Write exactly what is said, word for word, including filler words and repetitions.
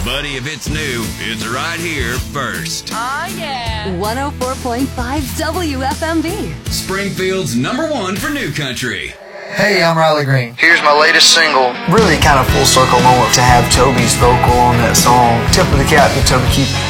Buddy, if it's new, it's right here first. Oh, yeah. one oh four point five W F M V. Springfield's number one for new country. Hey, I'm Riley Green. Here's my latest single. Really kind of full circle moment to have Toby's vocal on that song. Tip of the cap to Toby Keith.